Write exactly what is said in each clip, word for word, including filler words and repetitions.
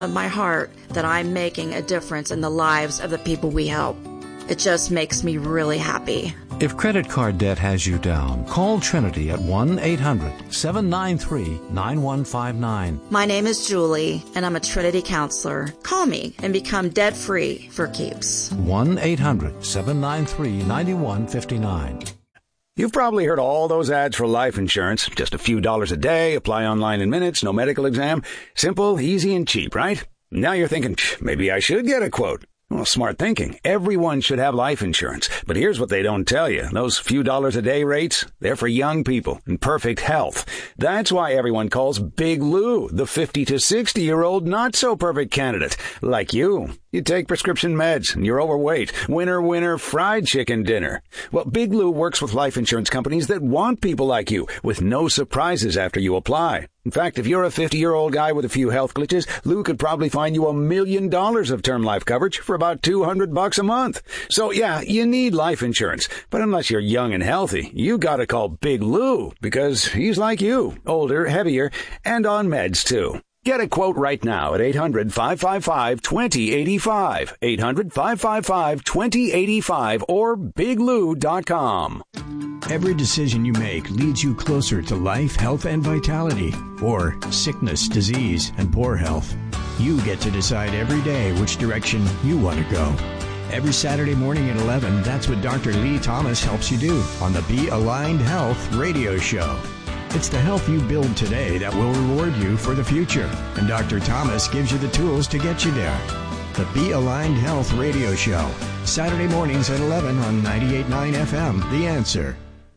of my heart that I'm making a difference in the lives of the people we help. It just makes me really happy. If credit card debt has you down, call Trinity at one eight hundred seven nine three nine one five nine. My name is Julie, and I'm a Trinity counselor. Call me and become debt-free for keeps. one eight hundred seven nine three nine one five nine. You've probably heard all those ads for life insurance. Just a few dollars a day, apply online in minutes, no medical exam. Simple, easy, and cheap, right? Now you're thinking, maybe I should get a quote. Well, smart thinking. Everyone should have life insurance. But here's what they don't tell you. Those few dollars a day rates, they're for young people in perfect health. That's why everyone calls Big Lou the fifty to sixty-year-old not-so-perfect candidate. Like you. You take prescription meds and you're overweight. Winner, winner, fried chicken dinner. Well, Big Lou works with life insurance companies that want people like you, with no surprises after you apply. In fact, if you're a fifty-year-old guy with a few health glitches, Lou could probably find you a million dollars of term life coverage for about two hundred bucks a month. So yeah, you need life insurance. But unless you're young and healthy, you gotta call Big Lou, because he's like you, older, heavier, and on meds too. Get a quote right now at eight hundred five five five two zero eight five, eight hundred five five five two zero eight five, or big lou dot com. Every decision you make leads you closer to life, health, and vitality, or sickness, disease, and poor health. You get to decide every day which direction you want to go. Every Saturday morning at eleven, that's what Doctor Lee Thomas helps you do on the Be Aligned Health radio show. It's the health you build today that will reward you for the future, and Doctor Thomas gives you the tools to get you there. The Be Aligned Health radio show, Saturday mornings at eleven on ninety-eight point nine F M, The Answer.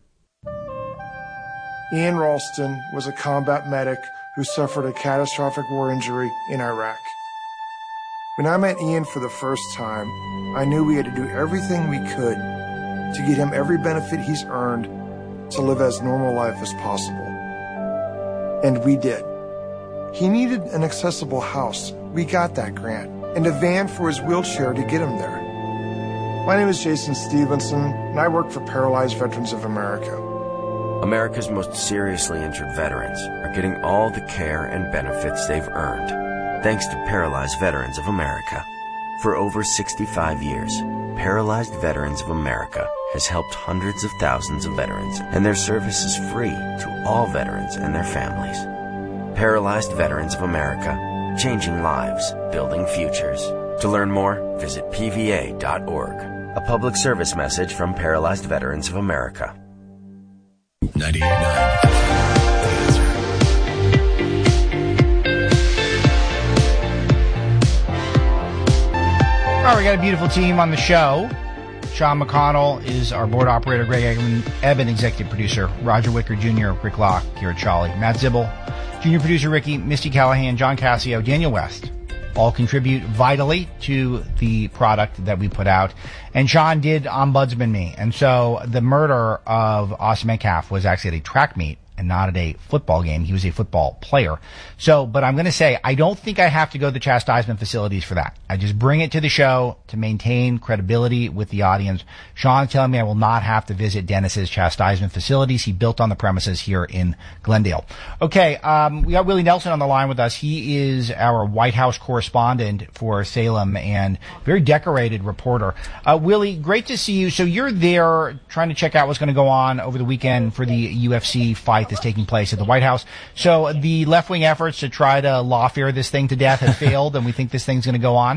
Ian Ralston was a combat medic who suffered a catastrophic war injury in Iraq. When I met Ian for the first time, I knew we had to do everything we could to get him every benefit he's earned to live as normal life as possible. And we did. He needed an accessible house. We got that grant. And a van for his wheelchair to get him there. My name is Jason Stevenson, and I work for Paralyzed Veterans of America. America's most seriously injured veterans are getting all the care and benefits they've earned, thanks to Paralyzed Veterans of America. For over sixty-five years, Paralyzed Veterans of America has helped hundreds of thousands of veterans, and their service is free to all veterans and their families. Paralyzed Veterans of America, changing lives, building futures. To learn more, visit P V A dot org. A public service message from Paralyzed Veterans of America. ninety-eight point nine All right, we got a beautiful team on the show. Sean McConnell is our board operator, Greg Eben, executive producer, Roger Wicker Junior, Rick Locke here at Charlie, Matt Zibble, junior producer Ricky, Misty Callahan, John Cassio, Daniel West, all contribute vitally to the product that we put out. And Sean did ombudsman me. And so the murder of Austin Metcalf was actually at a track meet and not at a football game. He was a football player. So, but I'm going to say, I don't think I have to go to the chastisement facilities for that. I just bring it to the show to maintain credibility with the audience. Sean's telling me I will not have to visit Dennis's chastisement facilities. He built on the premises here in Glendale. Okay, um, we got Willie Nelson on the line with us. He is our White House correspondent for Salem and very decorated reporter. Uh, Willie, great to see you. So you're there trying to check out what's going to go on over the weekend for the U F C fight that's taking place at the White House. So the left-wing efforts to try to lawfare this thing to death have failed, and we think this thing's going to go on?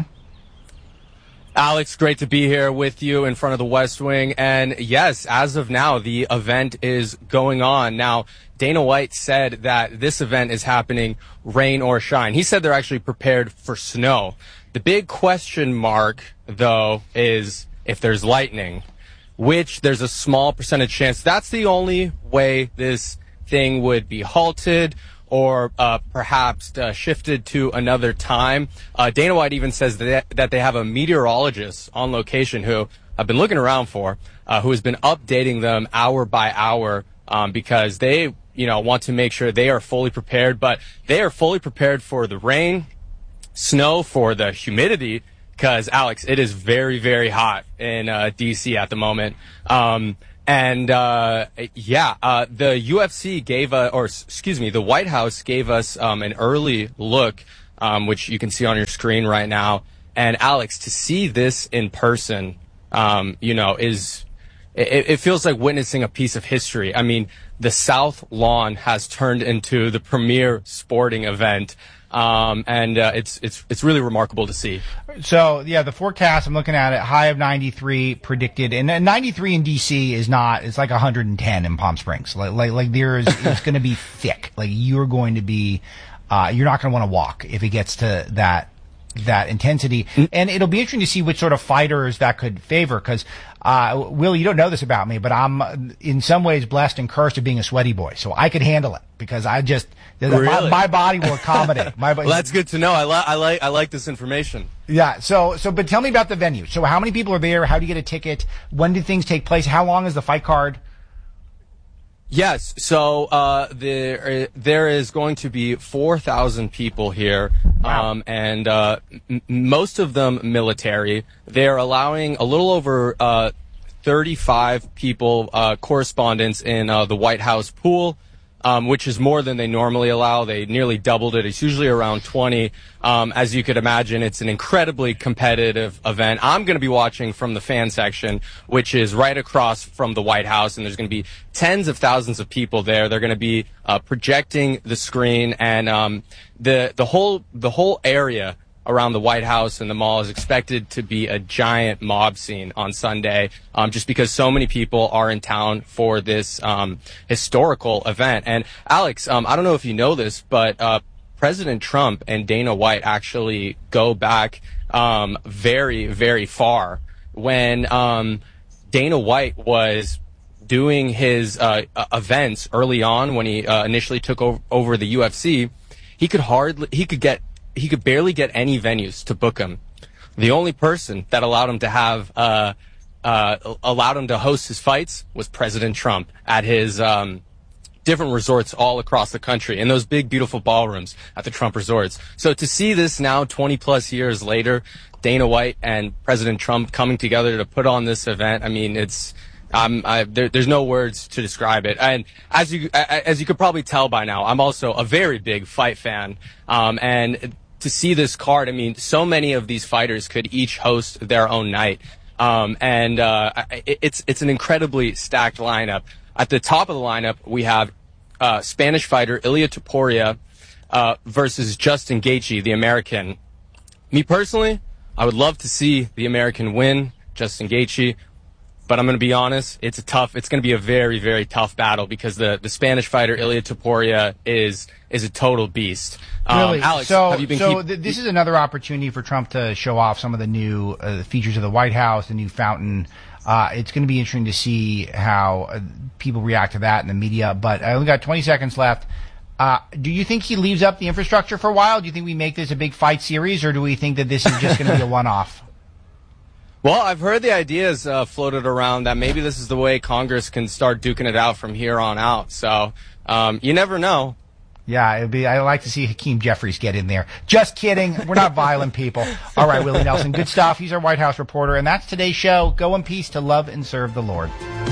Alex, great to be here with you in front of the West Wing. And yes, as of now, the event is going on. Now, Dana White said that this event is happening rain or shine. He said they're actually prepared for snow. The big question mark, though, is if there's lightning, which there's a small percentage chance. That's the only way this thing would be halted or uh, perhaps uh, shifted to another time. Uh, Dana White even says that, that they have a meteorologist on location who I've been looking around for, uh, who has been updating them hour by hour um, because they, you know, want to make sure they are fully prepared. But they are fully prepared for the rain, snow, for the humidity, because, Alex, it is very, very hot in uh, D C at the moment. Um And, uh, yeah, uh, the U F C gave, uh, or excuse me, the White House gave us, um, an early look, um, which you can see on your screen right now. And Alex, to see this in person, um, you know, is it, it feels like witnessing a piece of history. I mean, the South Lawn has turned into the premier sporting event. Um, and, uh, it's, it's, it's really remarkable to see. So, yeah, the forecast, I'm looking at it, high of ninety-three predicted, and ninety-three in D C is not, it's like one hundred ten in Palm Springs. Like, like, like there is, it's going to be thick. Like, you're going to be, uh, you're not going to want to walk if it gets to that, that intensity. And it'll be interesting to see which sort of fighters that could favor, because, uh, Will, you don't know this about me, but I'm in some ways blessed and cursed of being a sweaty boy. So I could handle it because I just, really? my, my body will accommodate. My, well, that's good to know. I, li- I like, I like this information. Yeah. So, so, but tell me about the venue. So how many people are there? How do you get a ticket? When do things take place? How long is the fight card? Yes, so uh, there there is going to be four thousand people here, wow. um, and uh, m- most of them military. They're allowing a little over uh, thirty-five people, uh, correspondents in uh, the White House pool, um, which is more than they normally allow. They nearly doubled it. It's usually around twenty. Um, as you could imagine, it's an incredibly competitive event. I'm going to be watching from the fan section, which is right across from the White House, and there's going to be tens of thousands of people there. They're going to be uh, projecting the screen, and um, the the whole the whole area around the White House and the mall is expected to be a giant mob scene on Sunday, um, just because so many people are in town for this um, historical event. And Alex, um, I don't know if you know this, but uh, President Trump and Dana White actually go back um, very, very far. When um, Dana White was doing his uh, events early on, when he uh, initially took over, over the U F C, he could hardly, he could get, he could barely get any venues to book him. The only person that allowed him to have, uh, uh, allowed him to host his fights was President Trump at his, um, different resorts all across the country, in those big, beautiful ballrooms at the Trump resorts. So to see this now, twenty plus years later, Dana White and President Trump coming together to put on this event, I mean, it's, um, I, there, there's no words to describe it. And as you, as you could probably tell by now, I'm also a very big fight fan. Um, and to see this card, I mean, so many of these fighters could each host their own night. Um, and, uh, it, it's, it's an incredibly stacked lineup. At the top of the lineup, we have uh, Spanish fighter Ilia Topuria uh, versus Justin Gaethje, the American. Me personally, I would love to see the American win, Justin Gaethje, but I'm going to be honest, it's a tough, it's going to be a very, very tough battle because the, the Spanish fighter Ilia Topuria is is a total beast. Um, really? Alex, so, have you been so keep- th- this is another opportunity for Trump to show off some of the new uh, features of the White House, the new fountain. Uh, it's going to be interesting to see how uh, people react to that in the media. But I only got twenty seconds left. Uh, do you think he leaves up the infrastructure for a while? Do you think we make this a big fight series, or do we think that this is just going to be a one-off? Well, I've heard the ideas uh, floated around that maybe this is the way Congress can start duking it out from here on out. So um, you never know. Yeah, it'd be. I like to see Hakeem Jeffries get in there. Just kidding. We're not violent people. All right, Willie Nelson. Good stuff. He's our White House reporter, and that's today's show. Go in peace to love and serve the Lord.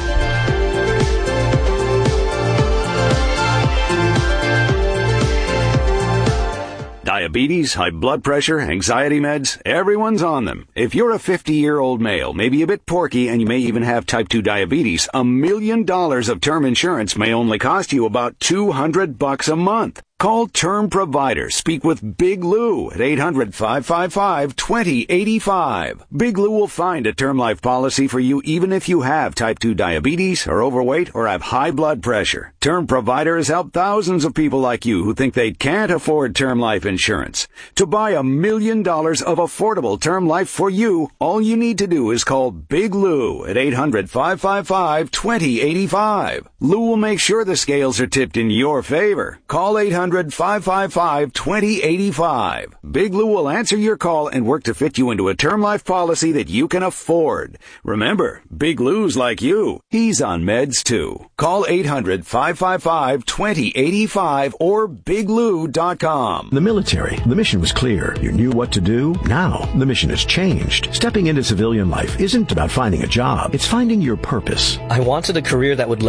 Diabetes, high blood pressure, anxiety meds, everyone's on them. If you're a fifty-year-old male, maybe a bit porky, and you may even have type two diabetes, a million dollars of term insurance may only cost you about two hundred bucks a month. Call Term Provider. Speak with Big Lou at eight hundred, five five five, two zero eight five. Big Lou will find a term life policy for you even if you have type two diabetes, are overweight, or have high blood pressure. Term Provider has helped thousands of people like you who think they can't afford term life insurance. To buy a million dollars of affordable term life for you, all you need to do is call Big Lou at eight hundred, five five five, two zero eight five. Lou will make sure the scales are tipped in your favor. Call eight hundred, five five five, two zero eight five. Big Lou will answer your call and work to fit you into a term life policy that you can afford. Remember, Big Lou's like you. He's on meds too. Call eight hundred, five five five, two zero eight five or big lou dot com. The military, the mission was clear. You knew what to do. Now, the mission has changed. Stepping into civilian life isn't about finding a job. It's finding your purpose. I wanted a career that would leverage the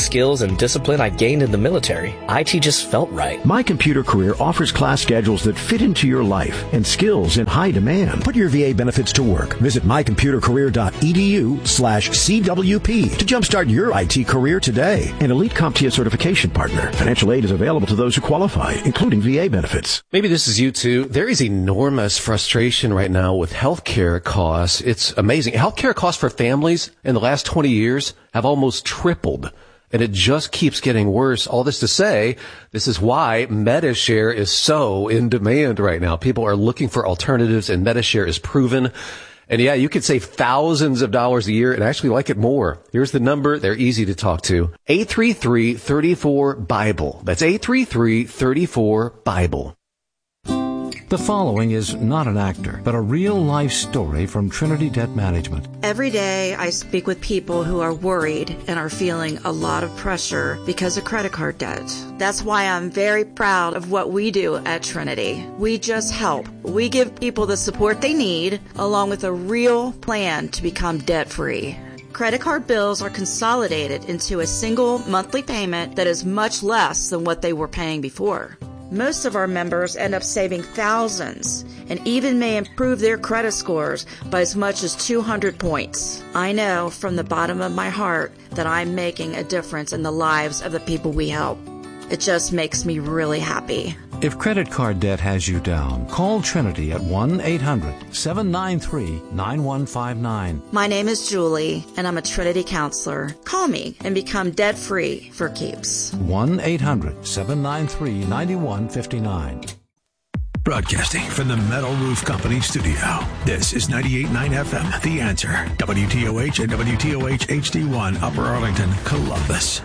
skills and discipline I gained in the military, I T just felt right. My Computer Career offers class schedules that fit into your life and skills in high demand. Put your V A benefits to work. Visit mycomputercareer.edu slash CWP to jumpstart your I T career today. An Elite CompTIA certification partner. Financial aid is available to those who qualify, including V A benefits. Maybe this is you too. There is enormous frustration right now with healthcare costs. It's amazing. Healthcare costs for families in the last twenty years have almost tripled. And it just keeps getting worse. All this to say, this is why MediShare is so in demand right now. People are looking for alternatives, and MediShare is proven. And yeah, you could save thousands of dollars a year and actually like it more. Here's the number. They're easy to talk to. eight three three, three four, BIBLE. That's eight three three, three four, BIBLE. The following is not an actor, but a real-life story from Trinity Debt Management. Every day I speak with people who are worried and are feeling a lot of pressure because of credit card debt. That's why I'm very proud of what we do at Trinity. We just help. We give people the support they need, along with a real plan to become debt-free. Credit card bills are consolidated into a single monthly payment that is much less than what they were paying before. Most of our members end up saving thousands and even may improve their credit scores by as much as two hundred points. I know from the bottom of my heart that I'm making a difference in the lives of the people we help. It just makes me really happy. If credit card debt has you down, call Trinity at one eight hundred, seven nine three, nine one five nine. My name is Julie, and I'm a Trinity counselor. Call me and become debt-free for keeps. one eight hundred, seven nine three, nine one five nine. Broadcasting from the Metal Roof Company studio. This is ninety-eight point nine F M, The Answer. W T O H and W T O H H D one, Upper Arlington, Columbus.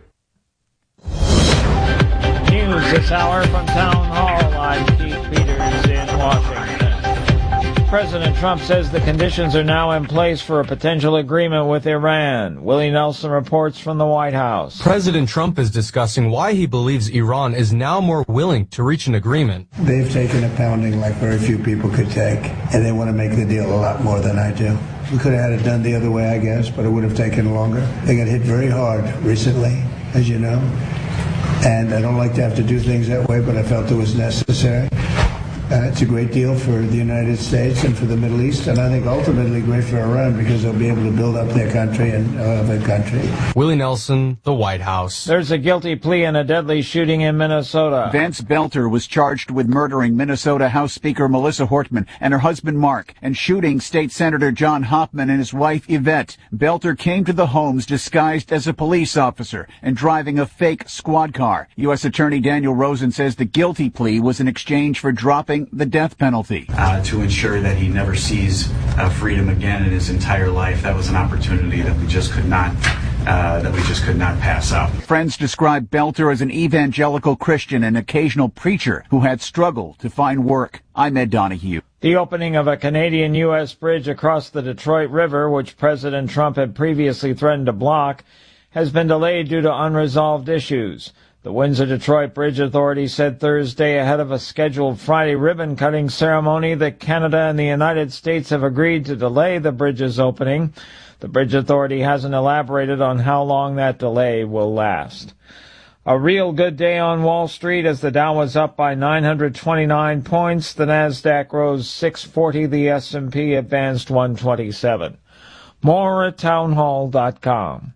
News this hour from Town Hall. I'm Keith Peters in Washington. President Trump says the conditions are now in place for a potential agreement with Iran. Willie Nelson reports from the White House. President Trump is discussing why he believes Iran is now more willing to reach an agreement. They've taken a pounding like very few people could take, and they want to make the deal a lot more than I do. We could have had it done the other way, I guess, but it would have taken longer. They got hit very hard recently, as you know. And I don't like to have to do things that way, but I felt it was necessary. Uh, it's a great deal for the United States and for the Middle East, and I think ultimately great for Iran because they'll be able to build up their country and uh, their country. Willie Nelson, the White House. There's a guilty plea in a deadly shooting in Minnesota. Vance Belter was charged with murdering Minnesota House Speaker Melissa Hortman and her husband Mark and shooting State Senator John Hoffman and his wife Yvette. Belter came to the homes disguised as a police officer and driving a fake squad car. U S Attorney Daniel Rosen says the guilty plea was in exchange for dropping the death penalty. Uh, to ensure that he never sees uh, freedom again in his entire life. That was an opportunity that we just could not uh, that we just could not pass up. Friends describe Belter as an evangelical Christian and occasional preacher who had struggled to find work. I'm Ed Donahue. The opening of a Canadian U S bridge across the Detroit River, which President Trump had previously threatened to block, has been delayed due to unresolved issues. The Windsor-Detroit Bridge Authority said Thursday ahead of a scheduled Friday ribbon-cutting ceremony that Canada and the United States have agreed to delay the bridge's opening. The Bridge Authority hasn't elaborated on how long that delay will last. A real good day on Wall Street as the Dow was up by nine hundred twenty-nine points. The Nasdaq rose six forty. The S and P advanced one twenty-seven. More at townhall dot com.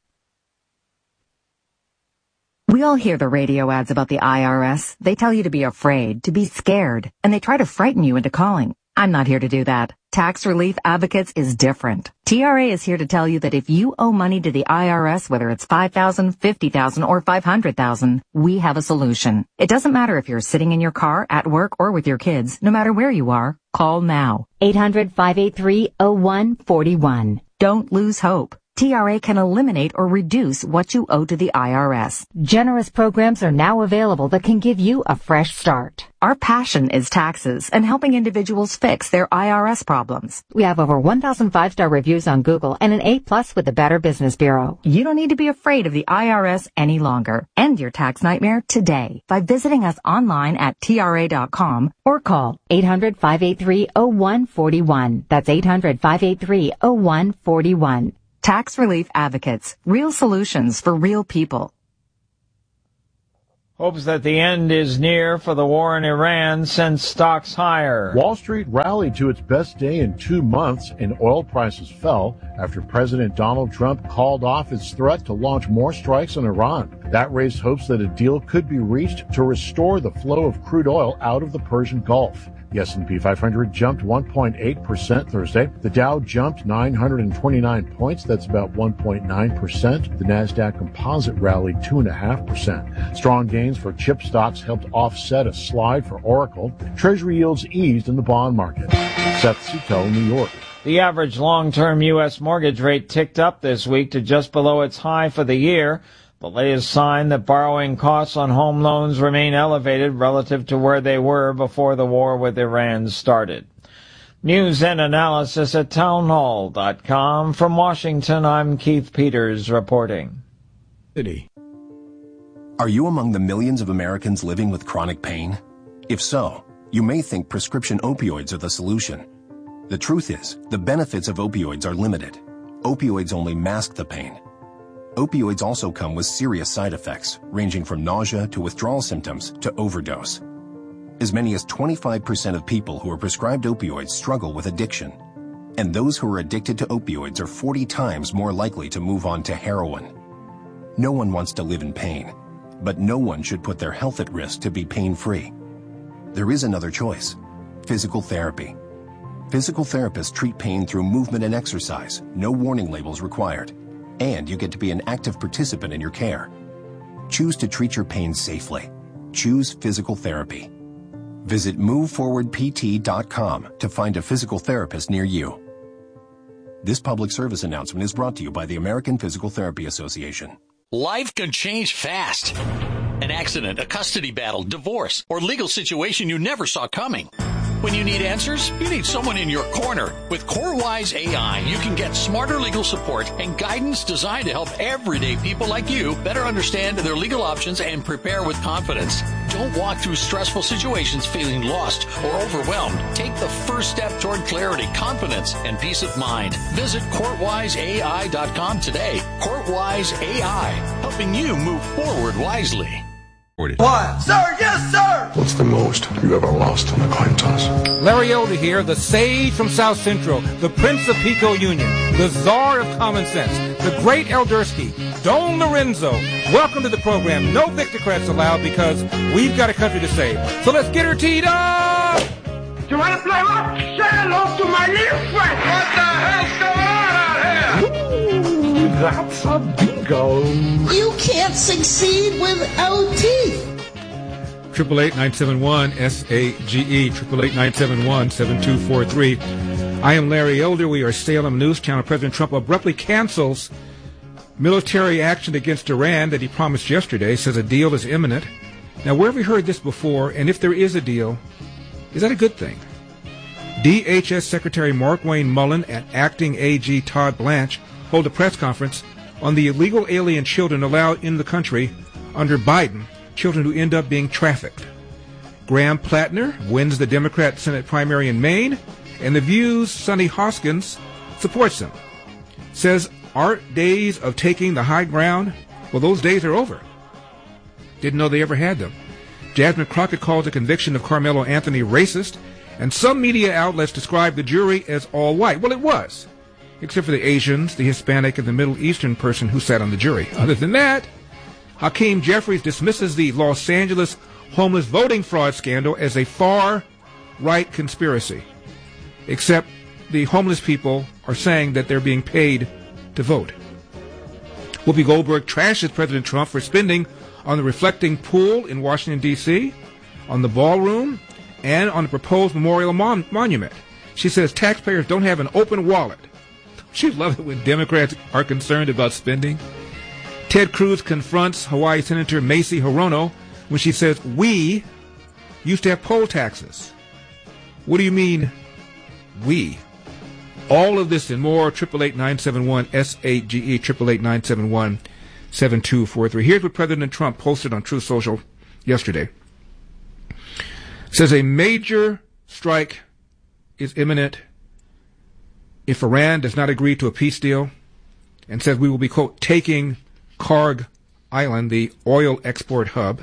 We all hear the radio ads about the I R S. They tell you to be afraid, to be scared, and they try to frighten you into calling. I'm not here to do that. Tax Relief Advocates is different. T R A is here to tell you that if you owe money to the I R S, whether it's five thousand dollars, fifty thousand dollars, or five hundred thousand dollars, we have a solution. It doesn't matter if you're sitting in your car, at work, or with your kids. No matter where you are, call now. eight hundred, five eight three, oh one four one. Don't lose hope. T R A can eliminate or reduce what you owe to the I R S. Generous programs are now available that can give you a fresh start. Our passion is taxes and helping individuals fix their I R S problems. We have over one thousand five-star reviews on Google and an A plus with the Better Business Bureau. You don't need to be afraid of the I R S any longer. End your tax nightmare today by visiting us online at T R A dot com or call eight hundred, five eight three, oh one four one. That's eight hundred, five eight three, oh one four one. Tax Relief Advocates. Real solutions for real people. Hopes that the end is near for the war in Iran sends stocks higher. Wall Street rallied to its best day in two months, and oil prices fell after President Donald Trump called off his threat to launch more strikes on Iran. That raised hopes that a deal could be reached to restore the flow of crude oil out of the Persian Gulf. The S and P five hundred jumped one point eight percent Thursday. The Dow jumped nine hundred twenty-nine points. That's about one point nine percent. The NASDAQ Composite rallied two point five percent. Strong gains for chip stocks helped offset a slide for Oracle. Treasury yields eased in the bond market. Seth Sutell, New York. The average long-term U S mortgage rate ticked up this week to just below its high for the year. The latest sign that borrowing costs on home loans remain elevated relative to where they were before the war with Iran started. News and analysis at townhall dot com. From Washington, I'm Keith Peters reporting. City. Are you among the millions of Americans living with chronic pain? If so, you may think prescription opioids are the solution. The truth is, the benefits of opioids are limited. Opioids only mask the pain. Opioids also come with serious side effects, ranging from nausea to withdrawal symptoms to overdose. As many as twenty-five percent of people who are prescribed opioids struggle with addiction. And those who are addicted to opioids are forty times more likely to move on to heroin. No one wants to live in pain, but no one should put their health at risk to be pain-free. There is another choice: physical therapy. Physical therapists treat pain through movement and exercise, no warning labels required. And you get to be an active participant in your care. Choose to treat your pain safely. Choose physical therapy. Visit move forward p t dot com to find a physical therapist near you. This public service announcement is brought to you by the American Physical Therapy Association. Life can change fast. An accident, a custody battle, divorce, or legal situation you never saw coming. When you need answers, you need someone in your corner. With CoreWise A I, you can get smarter legal support and guidance designed to help everyday people like you better understand their legal options and prepare with confidence. Don't walk through stressful situations feeling lost or overwhelmed. Take the first step toward clarity, confidence, and peace of mind. Visit court wise A I dot com today. CourtWise A I, helping you move forward wisely. What? Sir, yes, sir! What's the most you ever lost on a coin toss? Larry Elder here, the sage from South Central, the Prince of Pico Union, the czar of common sense, the great Eldersky, Don Lorenzo. Welcome to the program. No Victocrats allowed because we've got a country to save. So let's get her teed up! You want to play what? Say hello to my little friend! What the hell's going on out here? Ooh, that's a bingo. You can't succeed without teeth. Triple eight nine seven one S A G E. Triple eight nine seven one seven two four three. I am Larry Elder. We are Salem News Channel. President Trump abruptly cancels military action against Iran that he promised yesterday. Says a deal is imminent. Now, where have we heard this before? And if there is a deal, is that a good thing? D H S Secretary Mark Wayne Mullen and Acting A G Todd Blanche hold a press conference on the illegal alien children allowed in the country under Biden, children who end up being trafficked. Graham Plattner wins the Democrat Senate primary in Maine, and The View's Sonny Hoskins supports him. Says, our days of taking the high ground, well, those days are over. Didn't know they ever had them. Jasmine Crockett called the conviction of Carmelo Anthony racist, and some media outlets described the jury as all white. Well, it was, except for the Asians, the Hispanic, and the Middle Eastern person who sat on the jury. Other than that, Hakeem Jeffries dismisses the Los Angeles homeless voting fraud scandal as a far-right conspiracy. Except the homeless people are saying that they're being paid to vote. Whoopi Goldberg trashes President Trump for spending on the reflecting pool in Washington, D C, on the ballroom, and on the proposed memorial mon- monument. She says taxpayers don't have an open wallet. She loves it when Democrats are concerned about spending. Ted Cruz confronts Hawaii Senator Macy Hirono when she says, we used to have poll taxes. What do you mean, we? All of this and more, eight eight eight, nine seven one, S A G E, eight eight eight, nine seven one, seven two four three. Here's what President Trump posted on Truth Social yesterday. It says a major strike is imminent if Iran does not agree to a peace deal. and said we will be, quote, taking Karg Island, the oil export hub.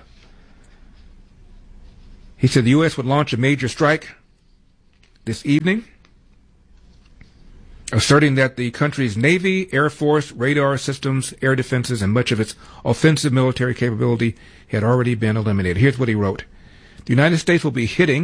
He said the U S would launch a major strike this evening, asserting that the country's Navy, Air Force, radar systems, air defenses, and much of its offensive military capability had already been eliminated. Here's what he wrote. The United States will be hitting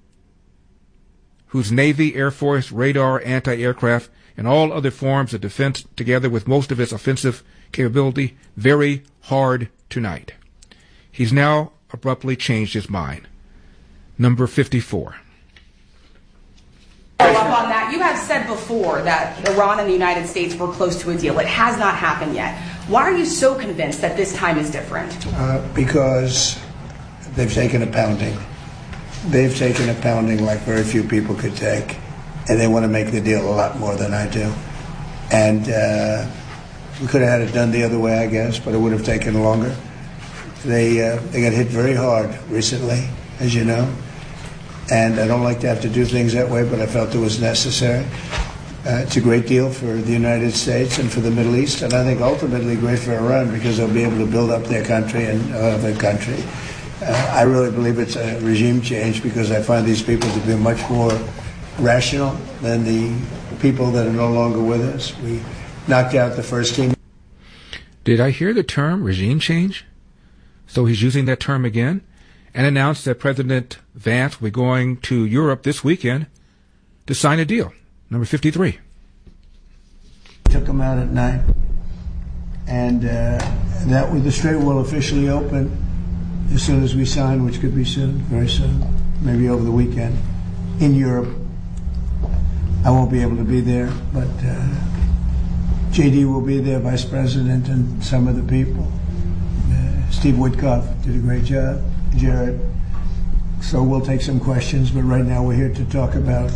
whose Navy, Air Force, radar, anti-aircraft, and all other forms of defense, together with most of its offensive capability, very hard tonight. He's now abruptly changed his mind. Number fifty-four. Follow up on that. You have said before that Iran and the United States were close to a deal. It has not happened yet. Why are you so convinced that this time is different? Uh, because they've taken a pounding. They've taken a pounding like very few people could take, and they want to make the deal a lot more than I do. And uh, we could have had it done the other way, I guess, but it would have taken longer. They uh, they got hit very hard recently, as you know, and I don't like to have to do things that way, but I felt it was necessary. Uh, it's a great deal for the United States and for the Middle East, and I think ultimately great for Iran because they'll be able to build up their country and uh, their country. Uh, I really believe it's a regime change because I find these people to be much more rational than the people that are no longer with us. We knocked out the first team. Did I hear the term regime change? So he's using that term again and announced that President Vance will be going to Europe this weekend to sign a deal. Number fifty-three. Took them out at night, and uh, that was the strait will officially open as soon as we sign, which could be soon, very soon, maybe over the weekend, in Europe. I won't be able to be there, but uh, J D will be there, Vice President, and some of the people. Uh, Steve Witkoff did a great job, Jared. So we'll take some questions, but right now we're here to talk about.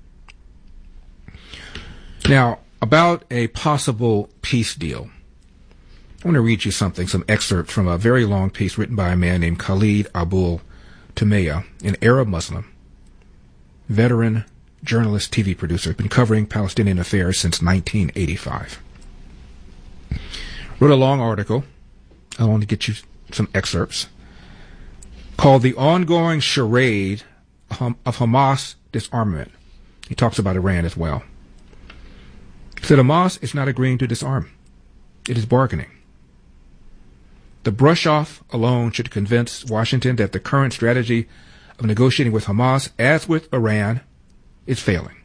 Now, about a possible peace deal. I want to read you something, some excerpt from a very long piece written by a man named Khalid Abul Tumeya, an Arab Muslim, veteran journalist, T V producer, been covering Palestinian affairs since nineteen eighty-five. Wrote a long article. I want to get you some excerpts called "The Ongoing Charade of Hamas Disarmament." He talks about Iran as well. He said Hamas is not agreeing to disarm. It is bargaining. The brush-off alone should convince Washington that the current strategy of negotiating with Hamas, as with Iran, is failing.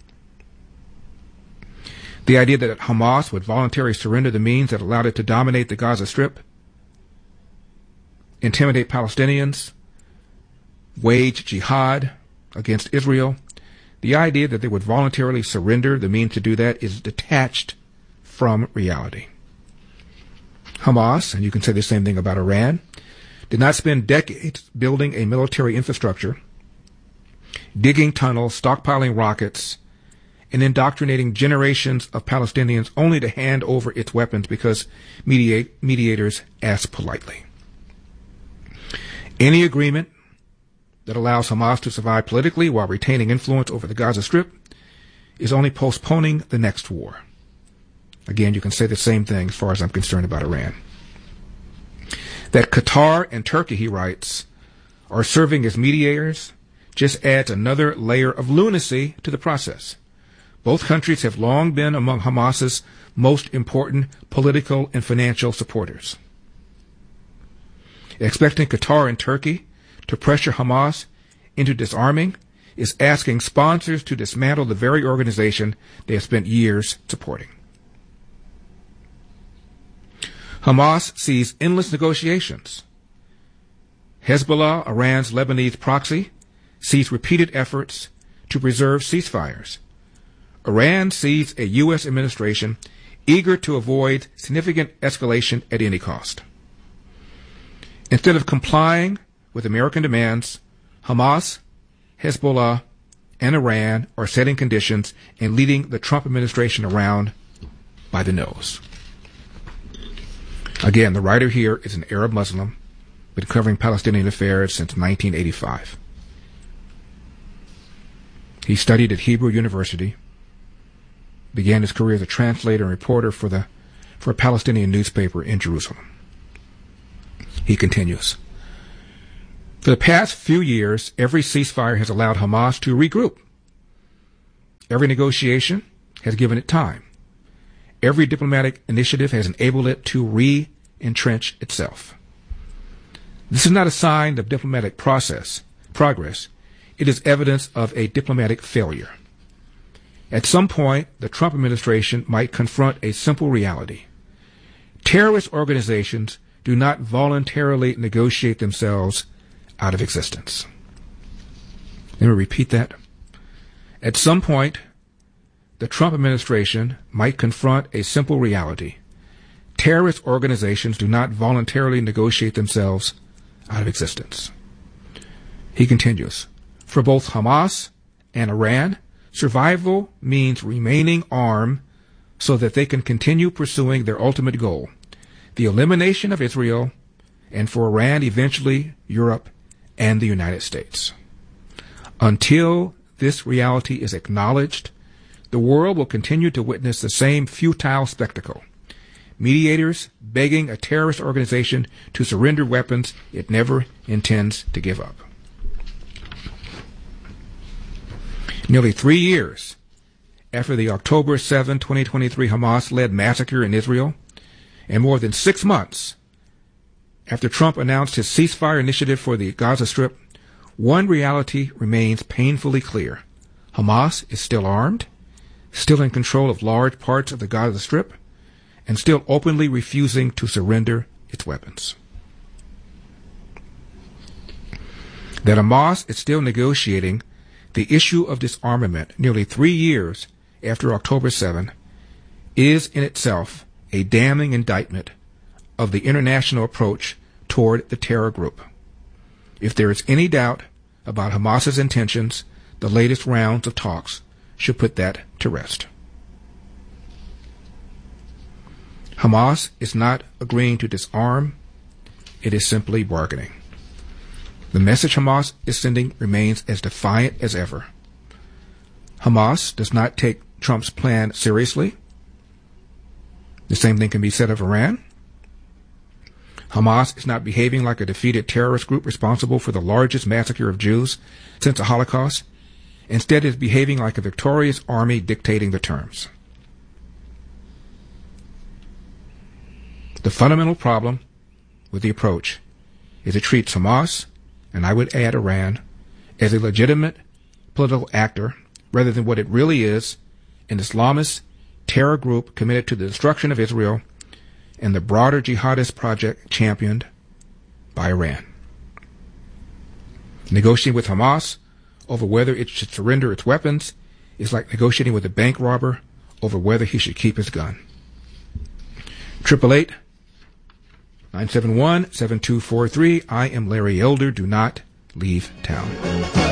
The idea that Hamas would voluntarily surrender the means that allowed it to dominate the Gaza Strip, intimidate Palestinians, wage jihad against Israel, the idea that they would voluntarily surrender the means to do that is detached from reality. Hamas, and you can say the same thing about Iran, did not spend decades building a military infrastructure, digging tunnels, stockpiling rockets, and indoctrinating generations of Palestinians only to hand over its weapons because mediate, mediators asked politely. Any agreement that allows Hamas to survive politically while retaining influence over the Gaza Strip is only postponing the next war. Again, you can say the same thing as far as I'm concerned about Iran. That Qatar and Turkey, he writes, are serving as mediators just adds another layer of lunacy to the process. Both countries have long been among Hamas's most important political and financial supporters. Expecting Qatar and Turkey to pressure Hamas into disarming is asking sponsors to dismantle the very organization they have spent years supporting. Hamas sees endless negotiations. Hezbollah, Iran's Lebanese proxy, sees repeated efforts to preserve ceasefires. Iran sees a U S administration eager to avoid significant escalation at any cost. Instead of complying with American demands, Hamas, Hezbollah, and Iran are setting conditions and leading the Trump administration around by the nose. Again, the writer here is an Arab Muslim, been covering Palestinian affairs since nineteen eighty-five. He studied at Hebrew University, began his career as a translator and reporter for the for a Palestinian newspaper in Jerusalem. He continues, for the past few years, every ceasefire has allowed Hamas to regroup. Every negotiation has given it time. Every diplomatic initiative has enabled it to re-entrench itself. This is not a sign of diplomatic process, progress. It is evidence of a diplomatic failure. At some point, the Trump administration might confront a simple reality. Terrorist organizations do not voluntarily negotiate themselves out of existence. Let me repeat that. At some point, the Trump administration might confront a simple reality. Terrorist organizations do not voluntarily negotiate themselves out of existence. He continues, for both Hamas and Iran, survival means remaining armed so that they can continue pursuing their ultimate goal, the elimination of Israel, and for Iran, eventually Europe and the United States. Until this reality is acknowledged, the world will continue to witness the same futile spectacle. Mediators begging a terrorist organization to surrender weapons it never intends to give up. Nearly three years after the October seventh, twenty twenty-three Hamas-led massacre in Israel, and more than six months after Trump announced his ceasefire initiative for the Gaza Strip, one reality remains painfully clear. Hamas is still armed, still in control of large parts of the Gaza Strip, and still openly refusing to surrender its weapons. That Hamas is still negotiating the issue of disarmament nearly three years after October seventh is in itself a damning indictment of the international approach toward the terror group. If there is any doubt about Hamas's intentions, the latest rounds of talks should put that to rest. Hamas is not agreeing to disarm, it is simply bargaining. The message Hamas is sending remains as defiant as ever. Hamas does not take Trump's plan seriously. The same thing can be said of Iran. Hamas is not behaving like a defeated terrorist group responsible for the largest massacre of Jews since the Holocaust. Instead, it is behaving like a victorious army dictating the terms. The fundamental problem with the approach is it treats Hamas, and I would add Iran, as a legitimate political actor rather than what it really is, an Islamist terror group committed to the destruction of Israel and the broader jihadist project championed by Iran. Negotiating with Hamas over whether it should surrender its weapons is like negotiating with a bank robber over whether he should keep his gun. Triple eight nine seven one seven two four three. I am Larry Elder. Do not leave town.